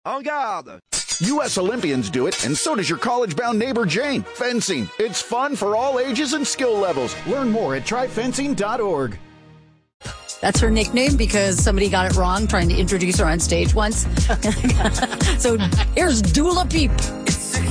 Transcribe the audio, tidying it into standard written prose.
En garde! U.S. Olympians do it, and so does your college-bound neighbor Jane. Fencing. It's fun for all ages and skill levels. Learn more at tryfencing.org. That's her nickname because somebody got it wrong trying to introduce her on stage once. So here's Dula Peep.